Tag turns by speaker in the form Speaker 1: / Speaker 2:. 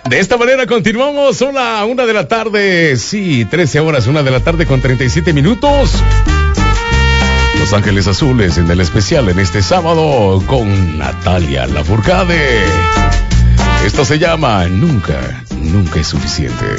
Speaker 1: De esta manera continuamos. Son la 1 de la tarde. Sí, 13 horas, 1 de la tarde con 37 minutos. Los Ángeles Azules en el especial en este sábado con Natalia Lafourcade. Esto se llama Nunca, Nunca es suficiente.